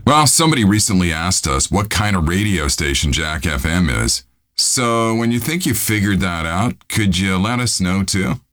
Well, somebody recently asked us what kind of radio station Jack FM is. So when you think you figured that out, could you let us know too?